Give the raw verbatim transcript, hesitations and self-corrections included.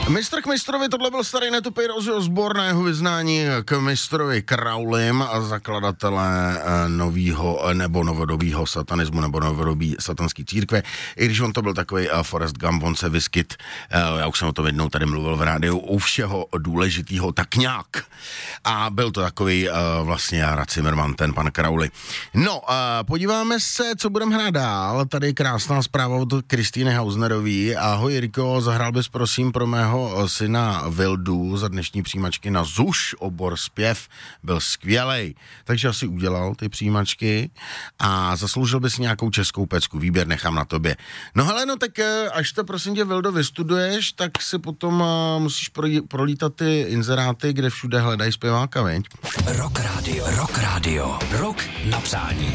Mistr k mistrovi, tohle byl starý netupý Ozzy Osbourne na jeho vyznání k mistrovi Crowleym a zakladatele novýho nebo novodobího satanismu nebo novodobí satanský církve. I když on to byl takový uh, Forrest Gump, on se vyskyt, uh, já už jsem o tom jednou tady mluvil v rádiu, u všeho důležitýho tak nějak. A byl to takový uh, vlastně Jara Zimmerman, ten pan Crowley. No, uh, podíváme se, co budeme hrát dál. Tady je krásná zpráva od Kristýny Hausnerový. Ahoj Jirko, zahrál bys prosím pro mého syna Vildu za dnešní přijímačky na ZUŠ, obor zpěv, byl skvělej. Takže asi udělal ty přijímačky a zasloužil bys nějakou českou pecku. Výběr nechám na tobě. No hele, no tak až to prosím tě, Vildo, vystuduješ, tak si potom uh, musíš prolítat ty inzeráty, kde všude hledají zpěváka, veď? Rock Radio, Rock Radio, Rock na přání.